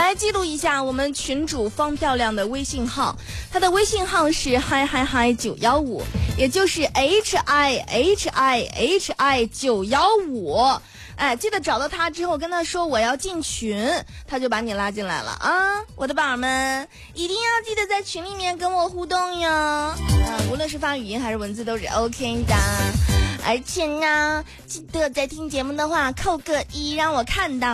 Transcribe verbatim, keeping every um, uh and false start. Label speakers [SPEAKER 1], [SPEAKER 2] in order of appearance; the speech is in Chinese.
[SPEAKER 1] 来记录一下我们群主方漂亮的微信号，他的微信号是嗨嗨嗨九一五，也就是 H I H I H I 九一五。哎，记得找到他之后跟他说我要进群，他就把你拉进来了啊！我的宝儿们，一定要记得在群里面跟我互动哟。啊，无论是发语音还是文字都是 OK 的。而且呢，记得在听节目的话扣个一，让我看到。